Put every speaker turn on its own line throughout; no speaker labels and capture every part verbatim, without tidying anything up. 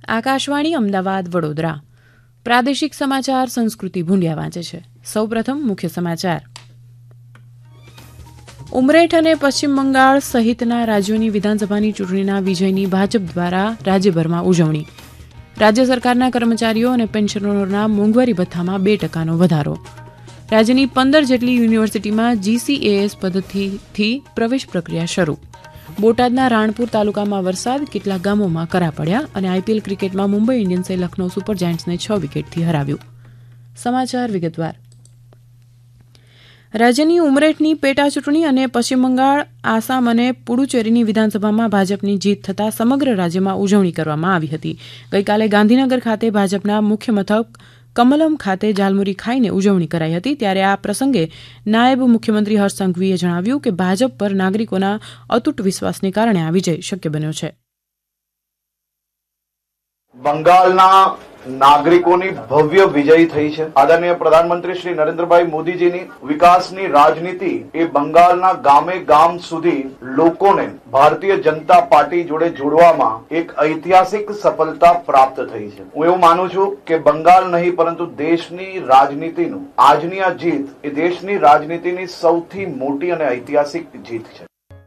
આકાશવાણી અમદાવાદ વડોદરા પ્રાદેશિક સમાચાર સંસ્કૃતિ ભૂંડિયા વાંચે છે. સૌપ્રથમ મુખ્ય સમાચાર. ઉમરેઠ અને પશ્ચિમ બંગાળ સહિતના રાજ્યોની વિધાનસભાની ચૂંટણીના વિજયની ભાજપ દ્વારા રાજ્યભરમાં ઉજવણી. રાજ્ય સરકારના કર્મચારીઓ અને પેન્શનરોના મોંઘવારી ભથ્થામાં બે ટકાનો વધારો. રાજ્યની પંદર જેટલી યુનિવર્સિટીમાં જીસીએએસ પદ્ધતિથી પ્રવેશ પ્રક્રિયા શરૂ. બોટાદના રાણપુર તાલુકામાં વરસાદ, કેટલાક ગામોમાં કરા પડ્યા અને આઈપીએલ ક્રિકેટમાં મુંબઈ ઇન્ડિયન્સે લખનૌ સુપર જાયન્ટ્સને છ વિકેટથી હરાવ્યું. સમાચાર વિગતવાર. રાજ્યની ઉમરેઠની પેટા ચૂંટણી અને પશ્ચિમ બંગાળ, આસામ અને પુડુચેરીની વિધાનસભામાં ભાજપની જીત થતાં સમગ્ર રાજ્યમાં ઉજવણી કરવામાં આવી હતી. ગઈકાલે ગાંધીનગર ખાતે ભાજપના મુખ્ય મથક કમલમ ખાતે ઝાલમુરી ખાઈને ઉજવણી કરાઈ હતી. ત્યારે આ પ્રસંગે નાયબ મુખ્યમંત્રી હર્ષ સંઘવીએ જણાવ્યું કે ભાજપ પર નાગરિકોના અતૂટ વિશ્વાસને કારણે આ વિજય શક્ય બન્યો છે.
બંગાળના નાગરિકોની ભવ્ય વિજય થઈ છે. આદરણીય પ્રધાનમંત્રી શ્રી નરેન્દ્રભાઈ મોદીજીની વિકાસની રાજનીતિ એ બંગાળના ગામે ગામ સુધી લોકોને ભારતીય જનતા પાર્ટી જોડે જોડવામાં એક ઐતિહાસિક સફળતા પ્રાપ્ત થઈ છે. હું એવું માનું છું કે બંગાળ નહીં પરંતુ દેશની રાજનીતિનું આજની આ જીત એ દેશની રાજનીતિની સૌથી મોટી અને ઐતિહાસિક જીત છે.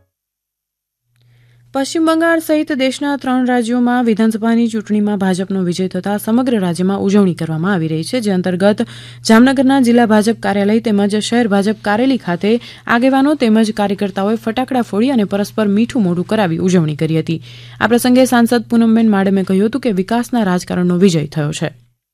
પશ્ચિમ બંગાળ સહિત દેશના ત્રણ રાજ્યોમાં વિધાનસભાની ચૂંટણીમાં ભાજપનો વિજય થતાં સમગ્ર રાજ્યમાં ઉજવણી કરવામાં આવી રહી છે. જે અંતર્ગત જામનગરના જિલ્લા ભાજપ કાર્યાલય તેમજ શહેર ભાજપ કારેલી ખાતે આગેવાનો તેમજ કાર્યકર્તાઓએ ફટાકડા ફોડી અને પરસ્પર મીઠું મોઢું કરાવી ઉજવણી કરી હતી. આ પ્રસંગે સાંસદ પૂનમબેન માડમે કહ્યું હતું કે વિકાસના રાજકારણનો વિજય થયો છે.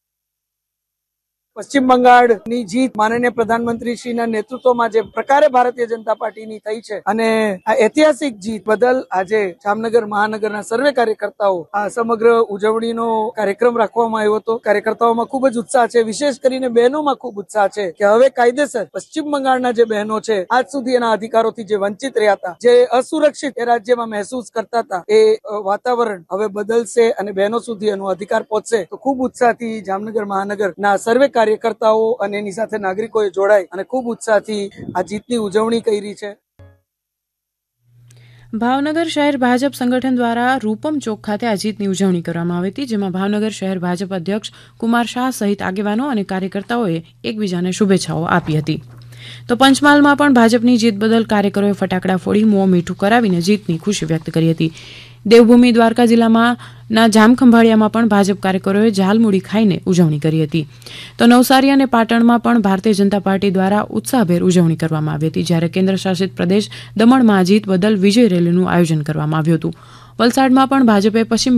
પશ્ચિમ બંગાળની જીત માનનીય પ્રધાનમંત્રીશ્રીના નેતૃત્વમાં જે પ્રકારે ભારતીય જનતા પાર્ટીની થઈ છે અને આ ઐતિહાસિક જીત બદલ આજે જામનગર મહાનગરના સર્વે કાર્યકર્તાઓ આ સમગ્ર ઉજવણીનો કાર્યક્રમ રાખવામાં આવ્યો હતો. કાર્યકર્તાઓમાં ખૂબ જ ઉત્સાહ છે, વિશેષ કરીને બહેનોમાં ખૂબ ઉત્સાહ છે કે હવે કાયદેસર પશ્ચિમ બંગાળના જે બહેનો છે આજ સુધી એના અધિકારોથી જે વંચિત રહ્યા હતા, જે અસુરક્ષિત એ રાજ્યમાં મહેસૂસ કરતા હતા, એ વાતાવરણ હવે બદલશે અને બહેનો સુધી એનો અધિકાર પહોંચશે. તો ખૂબ ઉત્સાહથી જામનગર મહાનગરના સર્વે કાર્યકર્તાઓ અને એની સાથે નાગરિકોએ જોડાઈ અને ખૂબ ઉત્સાહથી આ જીતની ઉજવણી કરી છે.
ભાવનગર શહેર ભાજપ સંગઠન દ્વારા રૂપમ ચોક ખાતે આ જીતની ઉજવણી કરવામાં આવી હતી. જેમાં ભાવનગર શહેર ભાજપ અધ્યક્ષ કુમાર શાહ સહિત આગેવાનો અને કાર્યકર્તાઓએ એકબીજાને શુભેચ્છાઓ આપી હતી. તો પંચમહાલમાં પણ ભાજપની જીત બદલ કાર્યકરોએ ફટાકડા ફોડી મોં મીઠું કરાવીને જીતની ખુશી વ્યક્ત કરી હતી. દેવભૂમિ દ્વારકા જિલ્લામાં ના જામખંભાળિયામાં પણ ભાજપ કાર્યકરોએ ઝાલમુડી ખાઈને ઉજવણી કરી હતી. તો નવસારી અને પાટણમાં પણ ભારતીય જનતા પાર્ટી દ્વારા ઉત્સાહભેર ઉજવણી કરવામાં આવી હતી. જ્યારે કેન્દ્ર શાસિત પ્રદેશ દમણમાં જીત બદલ વિજય રેલીનું આયોજન કરવામાં આવ્યું હતું. વલસાડમાં પણ ભાજપે પશ્ચિમ